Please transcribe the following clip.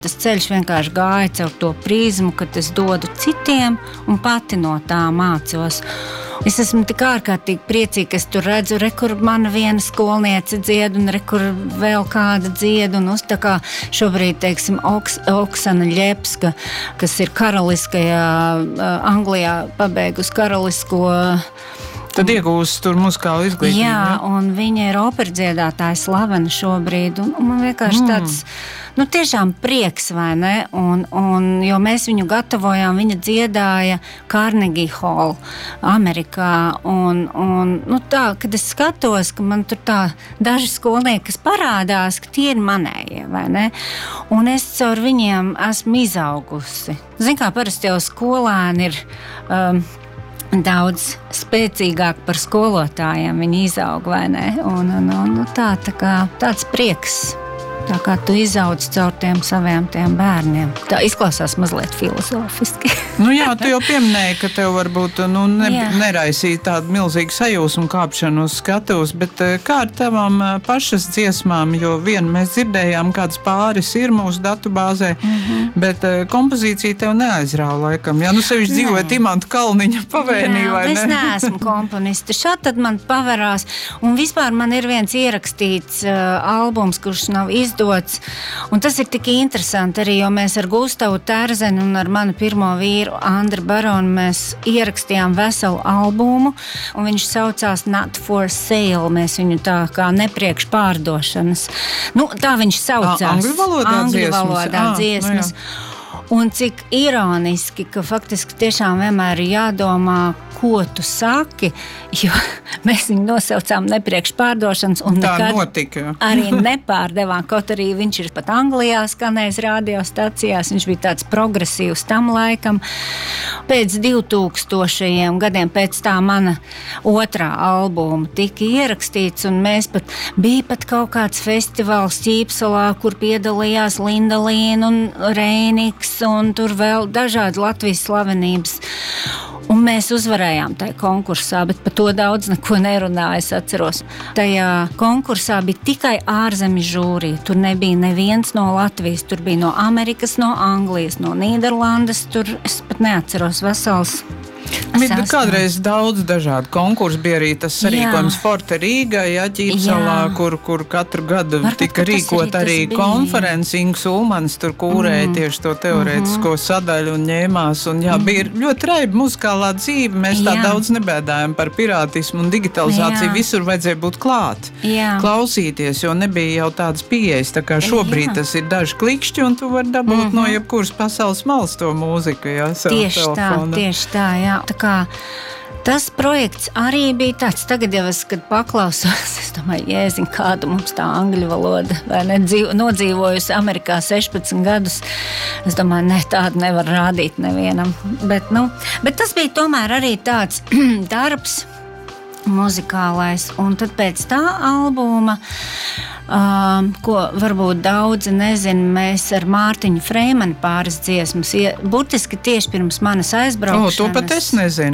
Tas ceļš vienkārši gāja caur to prizmu, kad es dodu citiem un pati no tā mācos. Es esmu tik ārkārtīgi priecīga, ka es tur redzu, kur mana viena skolniece dzied un kur vēl kāda dzied. Un tā kā šobrīd, teiksim, Oksana Ļepska, kas ir karaliskajā, Anglijā pabeigusi karalisko. Tad iegūst tur muzikālu izglītību. Jā, un viņa ir operdziedātāja slavena šobrīd. Un man vienkārši tāds, tiešām prieks, vai ne? Jo mēs viņu gatavojām, viņa dziedāja Carnegie Hall Amerikā. Un tā, kad es skatos, ka man tur tā daži skolnieki, kas parādās, ka tie ir manējie, vai ne? Un es caur viņiem esmu izaugusi. Zin kā, parasti jau skolēni ir daudz spēcīgāk par skolotājiem viņi izaug, vai ne? Un tāds prieks. Tā kā tu izaudz caur tiem saviem bērniem. Tā izklausās mazliet filozofiski. Jā, tu jau pieminēji, ka tev varbūt neraisīja tādu milzīgu sajūsmu kāpšanu uz skatuves, bet kā ar tavām pašas dziesmām, jo vienu mēs dzirdējām, kāds pāris ir mūsu datubāzē, bet kompozīcija tev neaizrāva laikam. Jā, sevišķi dzīvoja Imanta Kalniņa pavēnī, vai ne? Es neesmu komponiste. Šādi tad man paverās, un vispār man ir viens ierakstīts albums, kurš nav izdots, un tas ir tik interesanti arī, jo mēs ar Gustavu Terzeni un ar manu pirmo vīru Andru Baronu mēs ierakstījām veselu albumu, un viņš saucās Not for Sale, mēs viņu tā kā nepriekš pārdošanas. Tā viņš saucās. Angļu valodā dziesmas. Un cik ironiski, ka faktiski tiešām vienmēr ir jādomā, ko tu saki, jo mēs viņu nosaucām nepriekš pārdošanas un nekad arī nepārdevām, kaut arī viņš ir pat Anglijā skanējis radiostacijās, viņš bija tāds progresīvs tam laikam. Pēc 2000 gadiem, pēc tā mana otrā albuma tika ierakstīts, un mēs bija pat kaut kāds festivāls Ķīpsalā, kur piedalījās Linda Līna un Reiniks, un tur vēl dažādi Latvijas slavenības. Un mēs uzvarējām tajā konkursā, bet par to daudz neko nerunāja, es atceros. Tajā konkursā bija tikai ārzemju žūrija. Tur nebija neviens no Latvijas, tur bija no Amerikas, no Anglijas, no Nīderlandes, tur es pat neatceros vesels. Kādreiz daudz dažādu konkursu bija arī tas sarīkojums Forte Rīgā, Ķīpsalā, kur katru gadu tika rīkot arī konferenci. Inga Ulmanis tur kūrēja tieši to teorētisko sadaļu un ņēmās. Un bija ļoti raiba muzikālā dzīve. Mēs tā daudz nebēdājam par pirātismu un digitalizāciju. Visur vajadzēja būt klāt, klausīties, jo nebija jau tādas pieejas. Tā kā šobrīd tas ir daži klikšķi un tu vari dabūt no jebkuras pasaules malas to mūziku. Tieši tā, jā. Tā kā tas projekts arī bija tāds, tagad jau kad paklausos, es domāju, jēziņ, kāda mums tā angļu valoda, vai ne, nodzīvojusi Amerikā 16 gadus, es domāju, tādu nevar rādīt nevienam, bet tas bija tomēr arī tāds darbs muzikālais, un tad pēc tā albuma, ko varbūt daudzi nezin, mēs ar Mārtiņu Freimanu pāris dziesmas, burtiski tieši pirms manas aizbraukšanas. To pat es nezinu.